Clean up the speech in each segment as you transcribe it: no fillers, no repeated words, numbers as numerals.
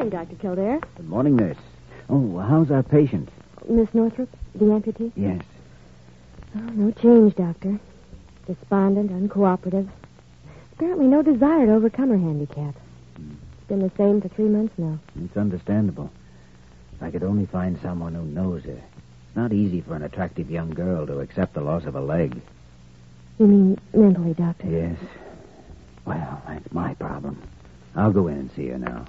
morning, Dr. Kildare. Good morning, nurse. Oh, how's our patient? Miss Northrop, the amputee? Yes. Oh, no change, Doctor. Despondent, uncooperative. Apparently no desire to overcome her handicap. It's been the same for 3 months now. It's understandable. If I could only find someone who knows her. It's not easy for an attractive young girl to accept the loss of a leg. You mean mentally, Doctor? Yes. Well, that's my problem. I'll go in and see her now.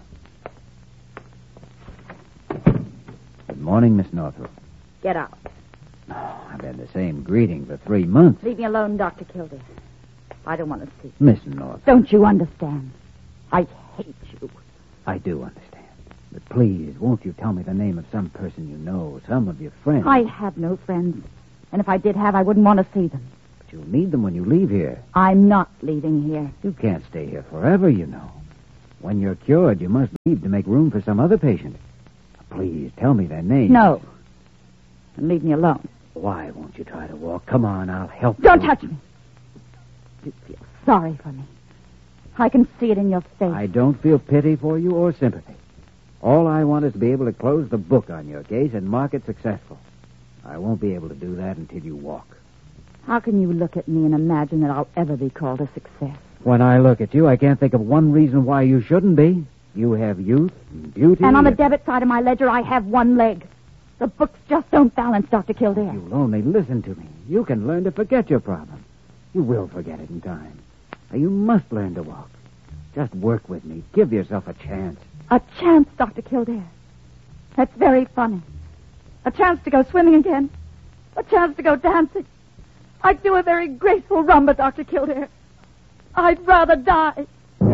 Good morning, Miss Northrop. Get out. Oh, I've had the same greeting for 3 months. Leave me alone, Dr. Kildare. I don't want to see you. Miss Northrop. Don't you understand? I hate you. I do understand. But please, won't you tell me the name of some person you know, some of your friends? I have no friends. And if I did have, I wouldn't want to see them. But you'll need them when you leave here. I'm not leaving here. You can't stay here forever, you know. When you're cured, you must leave to make room for some other patient. Please, tell me their names. No. And leave me alone. Why won't you try to walk? Come on, I'll help Don't you. touch me. You feel sorry for me. I can see it in your face. I don't feel pity for you or sympathy. All I want is to be able to close the book on your case and mark it successful. I won't be able to do that until you walk. How can you look at me and imagine that I'll ever be called a success? When I look at you, I can't think of one reason why you shouldn't be. You have youth and beauty. And on the debit side of my ledger, I have one leg. The books just don't balance, Dr. Kildare. You'll only listen to me. You can learn to forget your problem. You will forget it in time. You must learn to walk. Just work with me. Give yourself a chance. A chance, Dr. Kildare. That's very funny. A chance to go swimming again. A chance to go dancing. I'd do a very graceful rumba, Dr. Kildare. I'd rather die.